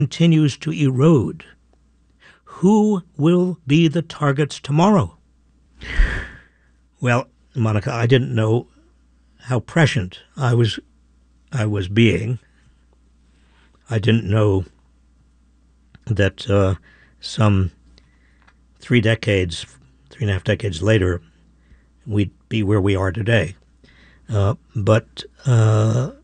continues to erode, who will be the targets tomorrow? Well, Monica, I didn't know how prescient I was being. I didn't know that some 3.5 decades later, we'd be where we are today. But